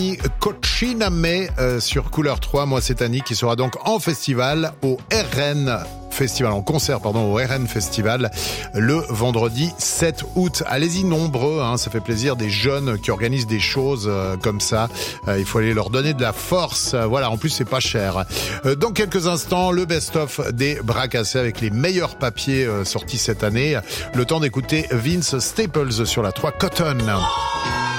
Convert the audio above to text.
Cochiname sur Couleur 3. Moi, c'est Annie qui sera donc en festival au RN Festival, en concert, au RN Festival, le vendredi 7 août. Allez-y nombreux, ça fait plaisir, des jeunes qui organisent des choses comme ça. Il faut aller leur donner de la force. Voilà, en plus, c'est pas cher. Dans quelques instants, le best-of des bras cassés avec les meilleurs papiers sortis cette année. Le temps d'écouter Vince Staples sur la 3 Cotton.